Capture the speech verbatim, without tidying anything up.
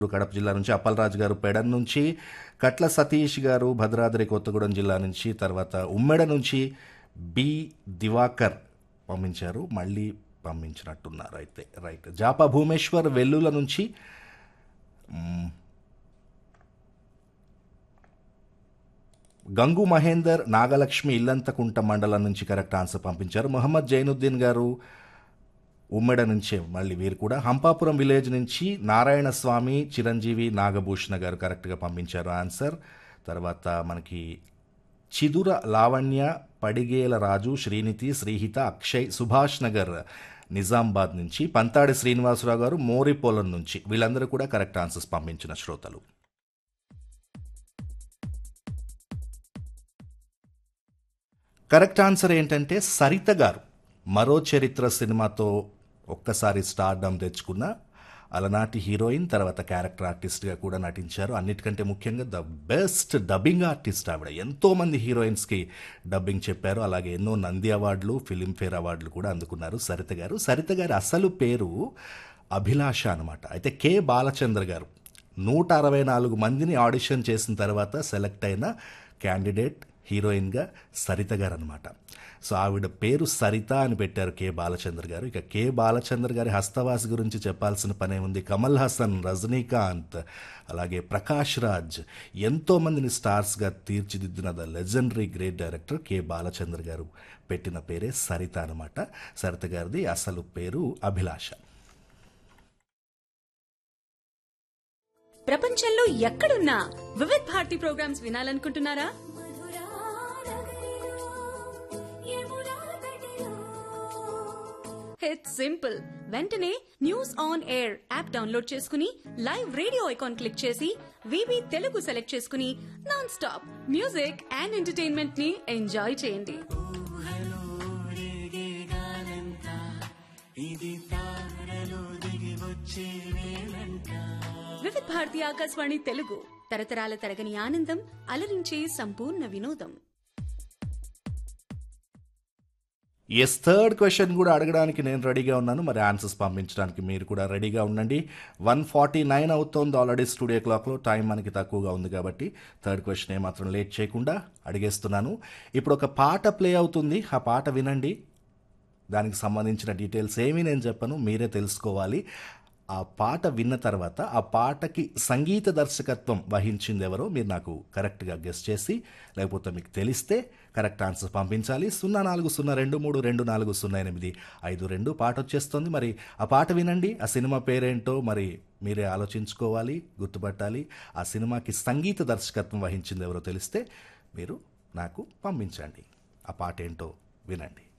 కడప జిల్లా నుంచి అప్పలరాజు గారు పెడన్ నుంచి, కట్ల సతీష్ గారు భద్రాద్రి కొత్తగూడెం జిల్లా నుంచి, తర్వాత ఉమ్మెడ నుంచి బి దివాకర్ పంపించారు. మళ్ళీ పంపించినట్టున్నారు అయితే రైట్. జాపా భూమేశ్వర్ వెల్లుల నుంచి మ్, గంగు మహేందర్ నాగలక్ష్మి ఇల్లంతకుంట మండలం నుంచి కరెక్ట్ ఆన్సర్ పంపించారు. మొహమ్మద్ జైనుద్దీన్ గారు ఉమ్మెడ నుంచే మళ్ళీ వీరు కూడా. హంపాపురం విలేజ్ నుంచి నారాయణ స్వామి చిరంజీవి నాగభూషణ గారు కరెక్ట్గా పంపించారు ఆన్సర్. తర్వాత మనకి చిదుర లావణ్య పడిగేల రాజు శ్రీనితి శ్రీహిత అక్షయ్ సుభాష్ నగర్ నిజామాబాద్ నుంచి, పంతాడి శ్రీనివాసరావు గారు మోరిపోలం నుంచి, వీళ్ళందరూ కూడా కరెక్ట్ ఆన్సర్స్ పంపించిన శ్రోతలు. కరెక్ట్ ఆన్సర్ ఏంటంటే సరిత గారు. మరో చరిత్ర సినిమాతో ఒక్కసారి స్టార్డమ్ తెచ్చుకున్న అలనాటి హీరోయిన్, తర్వాత క్యారెక్టర్ ఆర్టిస్ట్గా కూడా నటించారు. అన్నిటికంటే ముఖ్యంగా ద బెస్ట్ డబ్బింగ్ ఆర్టిస్ట్ ఆవిడ. ఎంతోమంది హీరోయిన్స్కి డబ్బింగ్ చెప్పారు. అలాగే ఎన్నో నంది అవార్డులు ఫిలింఫేర్ అవార్డులు కూడా అందుకున్నారు సరిత గారు. సరిత గారి అసలు పేరు అభిలాష అనమాట. అయితే కె బాలచంద్ర గారు నూట అరవై నాలుగు మందిని ఆడిషన్ చేసిన తర్వాత సెలెక్ట్ అయిన క్యాండిడేట్ హీరోయిన్గా సరిత గారు అనమాట. సో ఆవిడ పేరు సరిత అని పెట్టారు కె బాలచంద్ర గారు. ఇక కె బాలచంద్ర గారి హస్తవాసి గురించి చెప్పాల్సిన పనే ఉంది. కమల్ హాసన్, రజనీకాంత్, అలాగే ప్రకాష్ రాజ్ ఎంతోమందిని స్టార్స్గా తీర్చిదిద్దిన the legendary great director K Balachandra గారు పెట్టిన పేరే సరిత అనమాట. సరిత గారిది అసలు పేరు అభిలాష. ప్రపంచంలో ఎక్కడున్నా Vividh Bharati programmes వినాలనుకుంటున్నారా? It's simple. వెంటనే news on air app download చేసుకుని లైవ్ రేడియో ఐకాన్ క్లిక్ చేసి వివి తెలుగు సెలెక్ట్ చేసుకుని non stop music and entertainment ని ఎంజాయ్ చేయండి. వివిధ్ భారతి ఆకాశవాణి తెలుగు, తరతరాల తరగని ఆనందం, అలరించే సంపూర్ణ వినోదం. ఎస్, థర్డ్ క్వశ్చన్ కూడా అడగడానికి నేను రెడీగా ఉన్నాను. మరి ఆన్సర్స్ పంపించడానికి మీరు కూడా రెడీగా ఉండండి. వన్ ఫార్టీ నైన్ అవుతోంది ఆల్రెడీ స్టూడియో క్లాక్లో. టైం మనకి తక్కువగా ఉంది కాబట్టి థర్డ్ క్వశ్చన్ ఏమాత్రం లేట్ చేయకుండా అడిగేస్తున్నాను. ఇప్పుడు ఒక పాట ప్లే అవుతుంది, ఆ పాట వినండి. దానికి సంబంధించిన డీటెయిల్స్ ఏమీ నేను చెప్పను, మీరే తెలుసుకోవాలి. ఆ పాట విన్న తర్వాత ఆ పాటకి సంగీత దర్శకత్వం వహించింది ఎవరో మీరు నాకు కరెక్ట్గా గెస్ చేసి, లేకపోతే మీకు తెలిస్తే కరెక్ట్ ఆన్సర్ పంపించాలి. సున్నా నాలుగు సున్నా రెండు మూడు రెండు నాలుగు సున్నా ఎనిమిది ఐదు రెండు పాట వచ్చేస్తుంది. మరి ఆ పాట వినండి. ఆ సినిమా పేరేంటో మరి మీరే ఆలోచించుకోవాలి, గుర్తుపట్టాలి. ఆ సినిమాకి సంగీత దర్శకత్వం వహించింది ఎవరో తెలిస్తే మీరు నాకు పంపించండి. ఆ పాట ఏంటో వినండి.